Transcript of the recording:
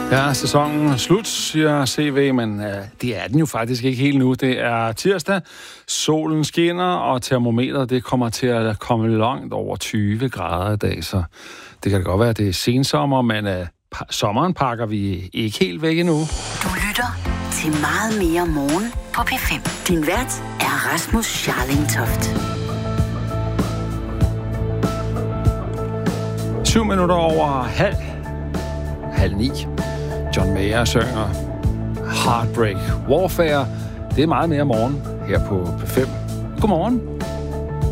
Ja, sæsonen er slut, siger CV, men det er den jo faktisk ikke helt nu. Det er tirsdag, solen skinner, og termometeret det kommer til at komme langt over 20 grader i dag, så det kan godt være, at det er sensommer, men sommeren pakker vi ikke helt væk endnu. Du lytter til Meget mere morgen på P5. Din vært er Rasmus Scharling Toft. 7 minutter over halv 9. John Mayer synger Heartbreak Warfare. Det er meget mere morgen her på P5. Godmorgen.